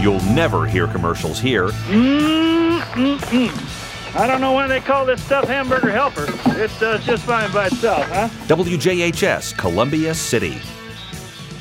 You'll never hear commercials here. I don't know why they call this stuff Hamburger Helper. It does just fine by itself, huh? WJHS, Columbia City.